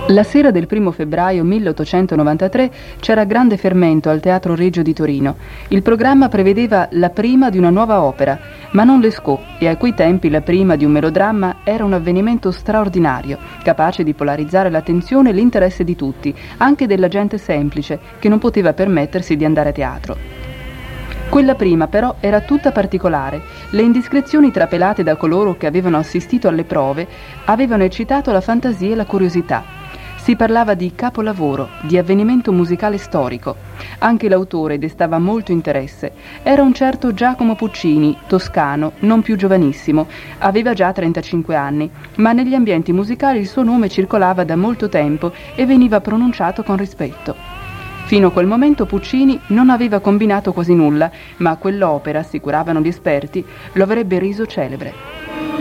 La sera del 1° febbraio 1893 c'era grande fermento al Teatro Regio di Torino. Il programma prevedeva la prima di una nuova opera, ma non Lescaut, e a quei tempi la prima di un melodramma era un avvenimento straordinario, capace di polarizzare l'attenzione e l'interesse di tutti, anche della gente semplice, che non poteva permettersi di andare a teatro. Quella prima però era tutta particolare. Le indiscrezioni trapelate da coloro che avevano assistito alle prove avevano eccitato la fantasia e la curiosità. Si parlava di capolavoro, di avvenimento musicale storico. Anche l'autore destava molto interesse. Era un certo Giacomo Puccini, toscano, non più giovanissimo. Aveva già 35 anni, ma negli ambienti musicali il suo nome circolava da molto tempo e veniva pronunciato con rispetto. Fino a quel momento Puccini non aveva combinato quasi nulla, ma quell'opera, assicuravano gli esperti, lo avrebbe reso celebre.